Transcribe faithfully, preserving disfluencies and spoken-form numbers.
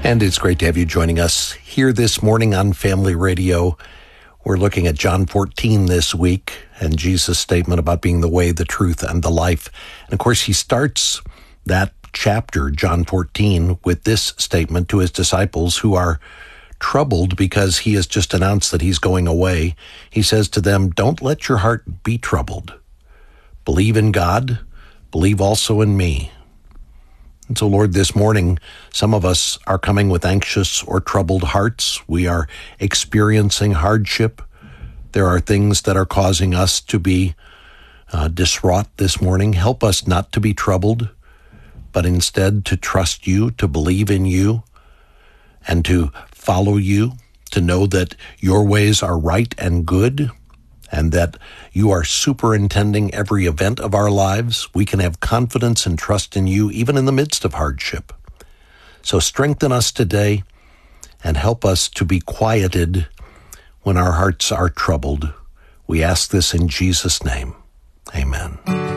And it's great to have you joining us here this morning on Family Radio. We're looking at John fourteen this week and Jesus' statement about being the way, the truth, and the life. And of course, he starts that chapter, John fourteen, with this statement to his disciples who are troubled because he has just announced that he's going away. He says to them, "Don't let your heart be troubled. Believe in God, believe also in me." And so, Lord, this morning, some of us are coming with anxious or troubled hearts. We are experiencing hardship. There are things that are causing us to be uh, distraught this morning. Help us not to be troubled, but instead to trust you, to believe in you, and to follow you, to know that your ways are right and good, and that you are superintending every event of our lives. We can have confidence and trust in you, even in the midst of hardship. So strengthen us today and help us to be quieted when our hearts are troubled. We ask this in Jesus' name. Amen.